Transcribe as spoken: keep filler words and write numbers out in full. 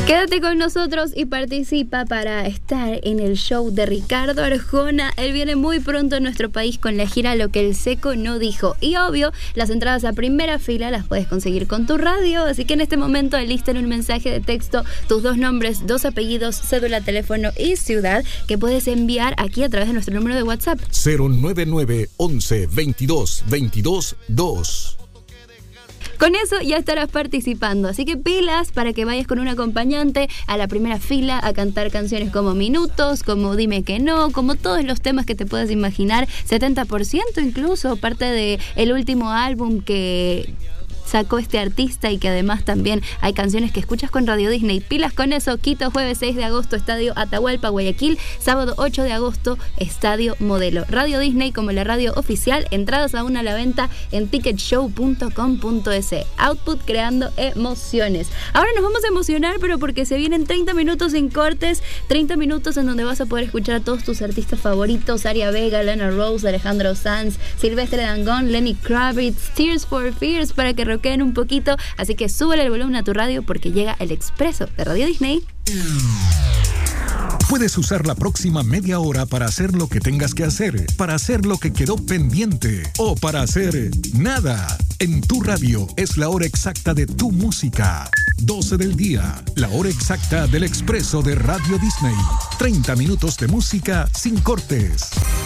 Quédate con nosotros y participa para estar en el show de Ricardo Arjona. Él viene muy pronto a nuestro país con la gira Lo que el Seco no dijo. Y obvio, las entradas a primera fila las puedes conseguir con tu radio. Así que en este momento alista en un mensaje de texto tus dos nombres, dos apellidos, cédula, teléfono y ciudad que puedes enviar aquí a través de nuestro número de WhatsApp. cero nueve nueve once veintidós veintidós dos. Con eso ya estarás participando, así que pilas para que vayas con un acompañante a la primera fila a cantar canciones como Minutos, como Dime que no, como todos los temas que te puedas imaginar, setenta por ciento incluso, parte de el último álbum que sacó este artista y que además también hay canciones que escuchas con Radio Disney. Pilas con eso. Quito, jueves seis de agosto, Estadio Atahualpa, Guayaquil. Sábado ocho de agosto, Estadio Modelo. Radio Disney como la radio oficial. Entradas aún a la venta en ticket show punto com punto es. Output, creando emociones. Ahora nos vamos a emocionar, pero porque se vienen treinta minutos sin cortes, treinta minutos en donde vas a poder escuchar a todos tus artistas favoritos: Aria Vega, Lana Rose, Alejandro Sanz, Silvestre Dangond, Lenny Kravitz, Tears for Fears, para que roqueen un poquito. Así que súbele el volumen a tu radio porque llega el expreso de Radio Disney. Puedes usar la próxima media hora para hacer lo que tengas que hacer, para hacer lo que quedó pendiente o para hacer nada. En tu radio es la hora exacta de tu música. doce del día, la hora exacta del expreso de Radio Disney. treinta minutos de música sin cortes.